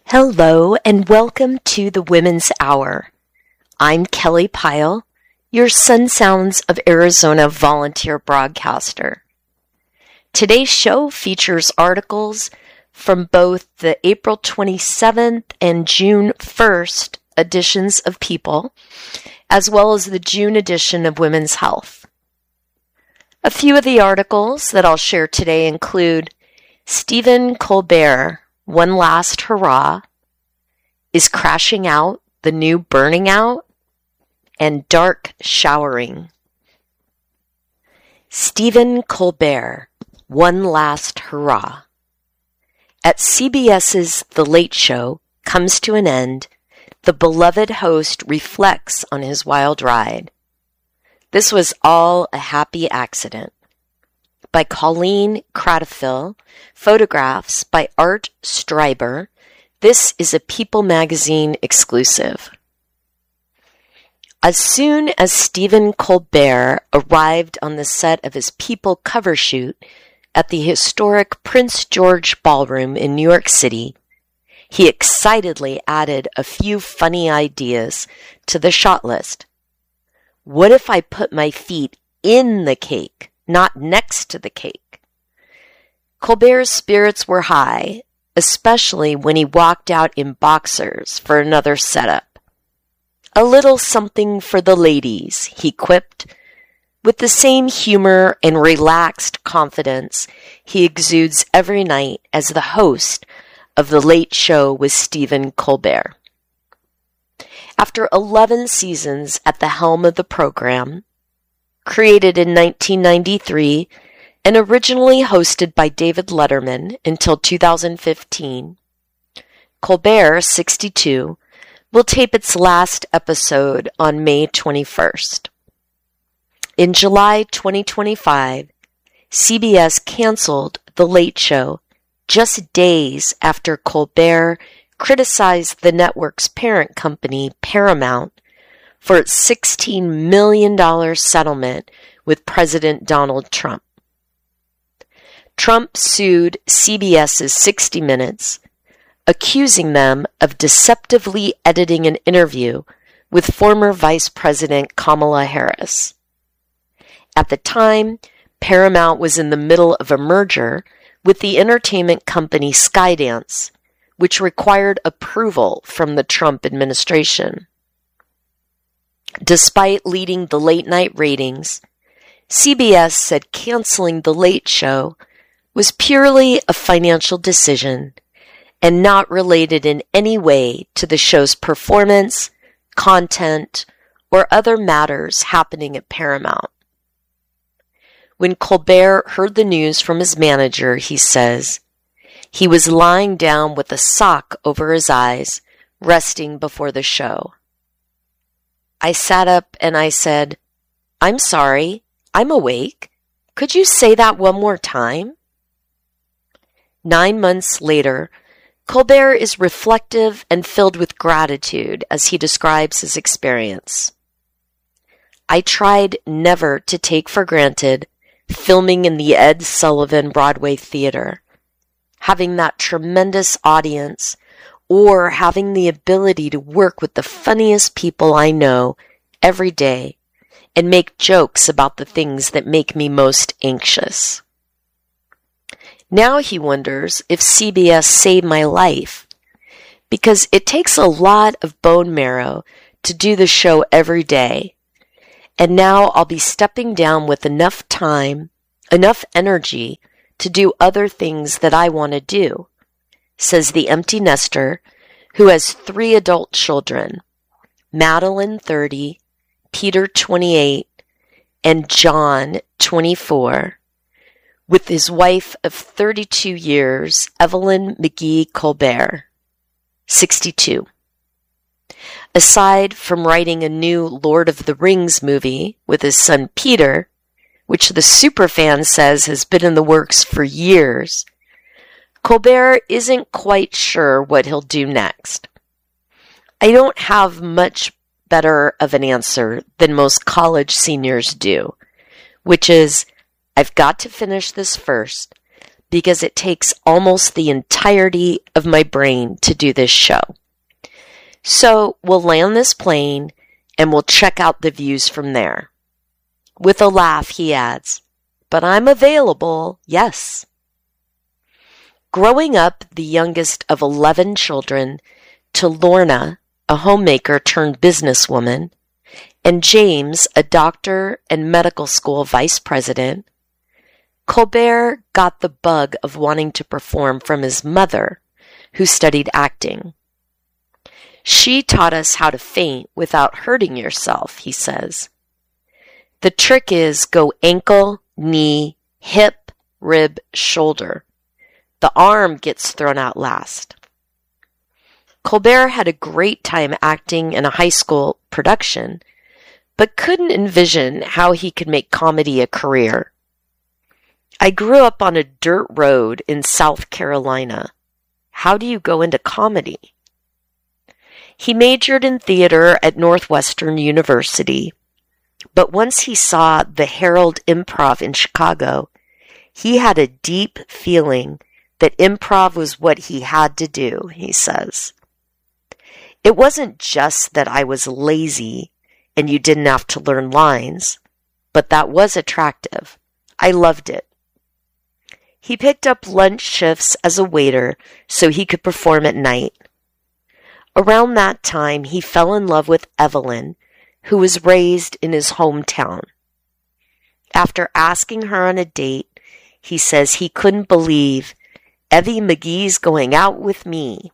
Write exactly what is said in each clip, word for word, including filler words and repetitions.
Hello and welcome to the Women's Hour. I'm Kelly Pyle, your Sun Sounds of Arizona volunteer broadcaster. Today's show features articles from both the April twenty-seventh and June first editions of People, as well as the June edition of Women's Health. A few of the articles that I'll share today include Stephen Colbert, One Last Hurrah, Is Crashing Out the New Burning Out? And Dark Showering. Stephen Colbert, One Last Hurrah. At CBS's The Late Show comes to an end, the beloved host reflects on his wild ride. This was all a happy accident. By Colleen Cradfield, photographs by Art Streiber. This is a People magazine exclusive. As soon as Stephen Colbert arrived on the set of his People cover shoot at the historic Prince George Ballroom in New York City, he excitedly added a few funny ideas to the shot list. What if I put my feet in the cake, not next to the cake? Colbert's spirits were high, especially when he walked out in boxers for another setup. A little something for the ladies, he quipped, with the same humor and relaxed confidence he exudes every night as the host of The Late Show with Stephen Colbert. After eleven seasons at the helm of the program, created in nineteen ninety-three and originally hosted by David Letterman until two thousand fifteen, Colbert, sixty-two, will tape its last episode on May twenty-first. In July twenty twenty-five, C B S canceled The Late Show just days after Colbert criticized the network's parent company, Paramount, for its sixteen million dollars settlement with President Donald Trump. Trump sued CBS's sixty minutes, accusing them of deceptively editing an interview with former Vice President Kamala Harris. At the time, Paramount was in the middle of a merger with the entertainment company Skydance, which required approval from the Trump administration. Despite leading the late-night ratings, C B S said canceling The Late Show was purely a financial decision and not related in any way to the show's performance, content, or other matters happening at Paramount. When Colbert heard the news from his manager, he says, he was lying down with a sock over his eyes, resting before the show. I sat up and I said, I'm sorry, I'm awake. Could you say that one more time? Nine months later, Colbert is reflective and filled with gratitude as he describes his experience. I tried never to take for granted filming in the Ed Sullivan Broadway Theater, having that tremendous audience, or having the ability to work with the funniest people I know every day and make jokes about the things that make me most anxious. Now he wonders if C B S saved my life, because it takes a lot of bone marrow to do the show every day, and now I'll be stepping down with enough time, enough energy to do other things that I want to do, says the empty nester who has three adult children, Madeline, thirty, Peter, twenty-eight, and John, twenty-four, with his wife of thirty-two years, Evelyn McGee Colbert, sixty-two. Aside from writing a new Lord of the Rings movie with his son Peter, which the superfan says has been in the works for years, Colbert isn't quite sure what he'll do next. I don't have much better of an answer than most college seniors do, which is, I've got to finish this first, because it takes almost the entirety of my brain to do this show. So we'll land this plane and we'll check out the views from there. With a laugh, he adds, but I'm available, yes. Growing up the youngest of eleven children to Lorna, a homemaker turned businesswoman, and James, a doctor and medical school vice president, Colbert got the bug of wanting to perform from his mother, who studied acting. She taught us how to faint without hurting yourself, he says. The trick is go ankle, knee, hip, rib, shoulder. The arm gets thrown out last. Colbert had a great time acting in a high school production, but couldn't envision how he could make comedy a career. I grew up on a dirt road in South Carolina. How do you go into comedy? He majored in theater at Northwestern University, but once he saw the Herald Improv in Chicago, he had a deep feeling that improv was what he had to do, he says. It wasn't just that I was lazy and you didn't have to learn lines, but that was attractive. I loved it. He picked up lunch shifts as a waiter so he could perform at night. Around that time, he fell in love with Evelyn, who was raised in his hometown. After asking her on a date, he says he couldn't believe Evie McGee's going out with me.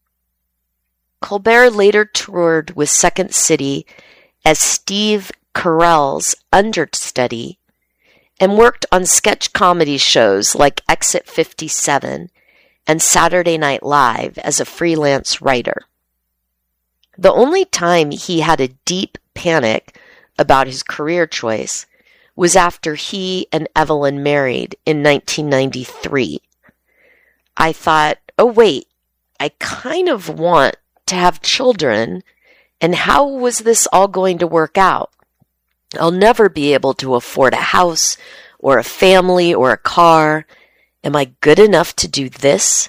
Colbert later toured with Second City as Steve Carell's understudy and worked on sketch comedy shows like Exit fifty-seven and Saturday Night Live as a freelance writer. The only time he had a deep panic about his career choice was after he and Evelyn married in nineteen ninety-three. I thought, oh wait, I kind of want to have children, and how was this all going to work out? I'll never be able to afford a house or a family or a car. Am I good enough to do this?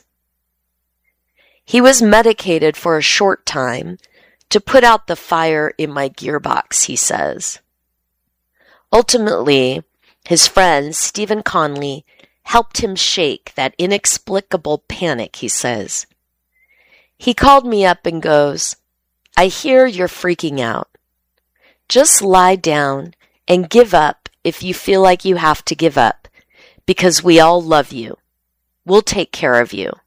He was medicated for a short time to put out the fire in my gearbox, he says. Ultimately, his friend, Stephen Conley, helped him shake that inexplicable panic, he says. He called me up and goes, I hear you're freaking out. Just lie down and give up if you feel like you have to give up, because we all love you. We'll take care of you.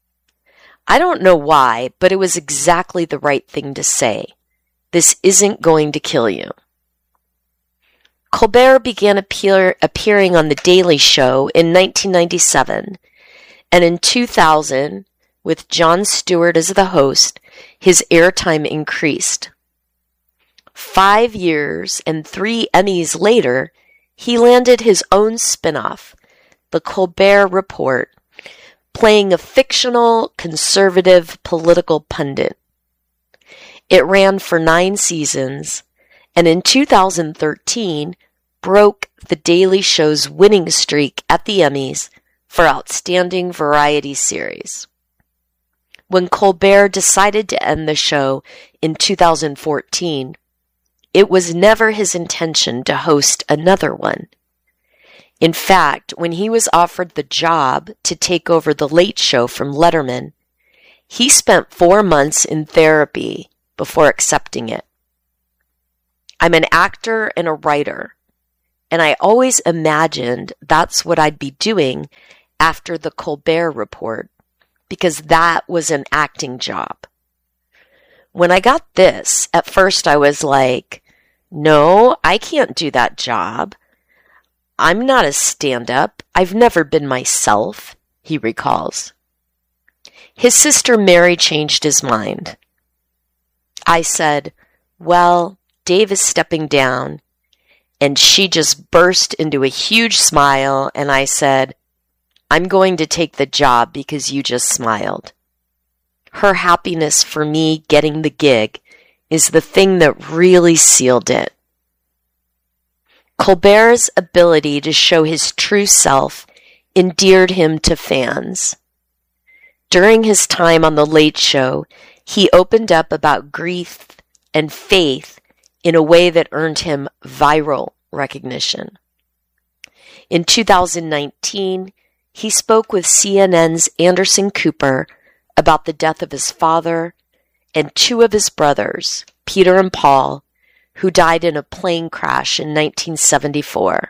I don't know why, but it was exactly the right thing to say. This isn't going to kill you. Colbert began appear, appearing on The Daily Show in nineteen ninety-seven, and in two thousand, with Jon Stewart as the host, his airtime increased. Five years and three Emmys later, he landed his own spin-off, The Colbert Report, playing a fictional, conservative political pundit. It ran for nine seasons, and in two thousand thirteen, broke The Daily Show's winning streak at the Emmys for Outstanding Variety Series. When Colbert decided to end the show in two thousand fourteen, it was never his intention to host another one. In fact, when he was offered the job to take over The Late Show from Letterman, he spent four months in therapy before accepting it. I'm an actor and a writer, and I always imagined that's what I'd be doing after The Colbert Report, because that was an acting job. When I got this, at first I was like, no, I can't do that job. I'm not a stand-up. I've never been myself, he recalls. His sister Mary changed his mind. I said, well, Dave is stepping down, and she just burst into a huge smile, and I said, I'm going to take the job because you just smiled. Her happiness for me getting the gig is the thing that really sealed it. Colbert's ability to show his true self endeared him to fans. During his time on The Late Show, he opened up about grief and faith in a way that earned him viral recognition. In two thousand nineteen, he spoke with C N N's Anderson Cooper about the death of his father and two of his brothers, Peter and Paul, who died in a plane crash in nineteen seventy-four.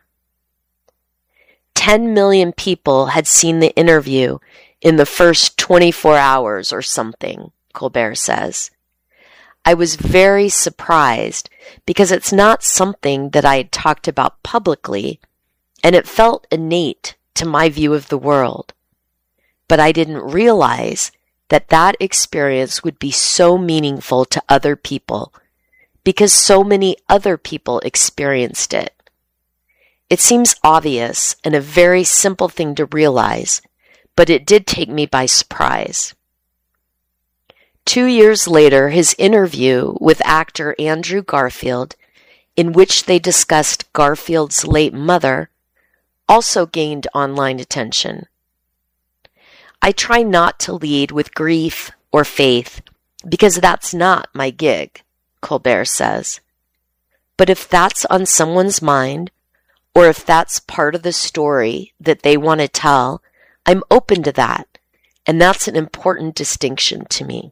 Ten million people had seen the interview in the first twenty-four hours or something, Colbert says. I was very surprised because it's not something that I had talked about publicly, and it felt innate to my view of the world. But I didn't realize that that experience would be so meaningful to other people because so many other people experienced it. It seems obvious and a very simple thing to realize, but it did take me by surprise. Two years later, his interview with actor Andrew Garfield, in which they discussed Garfield's late mother, also gained online attention. I try not to lead with grief or faith because that's not my gig, Colbert says. But if that's on someone's mind, or if that's part of the story that they want to tell, I'm open to that, and that's an important distinction to me.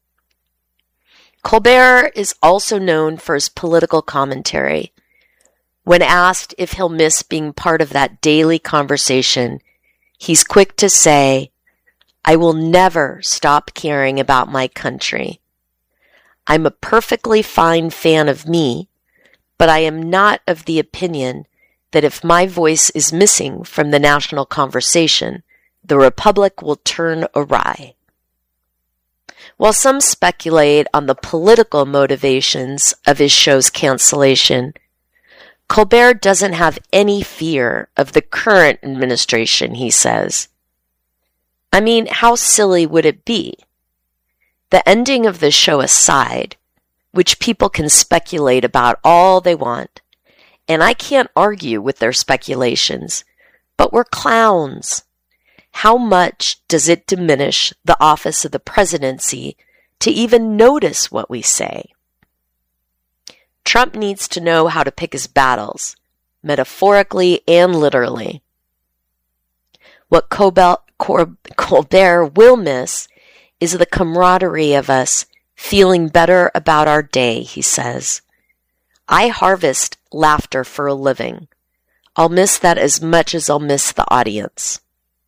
Colbert is also known for his political commentary. When asked if he'll miss being part of that daily conversation, he's quick to say, I will never stop caring about my country. I'm a perfectly fine fan of me, but I am not of the opinion that if my voice is missing from the national conversation, the Republic will turn awry. While some speculate on the political motivations of his show's cancellation, Colbert doesn't have any fear of the current administration, he says. I mean, how silly would it be? The ending of the show aside, which people can speculate about all they want, and I can't argue with their speculations, but we're clowns. How much does it diminish the office of the presidency to even notice what we say? Trump needs to know how to pick his battles, metaphorically and literally. What Colbert, Colbert will miss is the camaraderie of us feeling better about our day, he says. I harvest laughter for a living. I'll miss that as much as I'll miss the audience.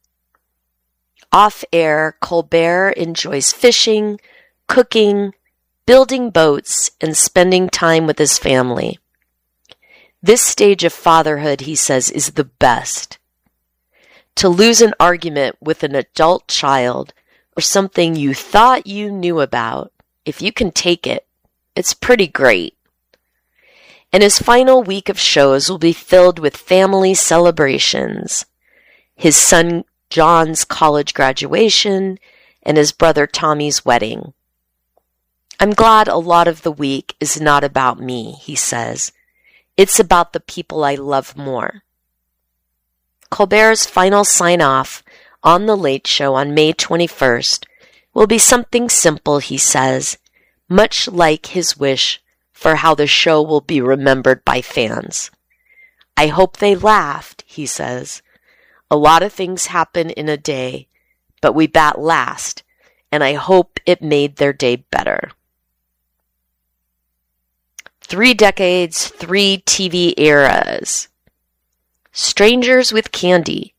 Off-air, Colbert enjoys fishing, cooking, building boats, and spending time with his family. This stage of fatherhood, he says, is the best. To lose an argument with an adult child or something you thought you knew about, if you can take it, it's pretty great. And his final week of shows will be filled with family celebrations. His son John's college graduation, and his brother Tommy's wedding. I'm glad a lot of the week is not about me, he says. It's about the people I love more. Colbert's final sign-off on The Late Show on May twenty-first will be something simple, he says, much like his wish for how the show will be remembered by fans. I hope they laughed, he says. A lot of things happen in a day, but we bat last, and I hope it made their day better. Three decades, three T V eras. Strangers with Candy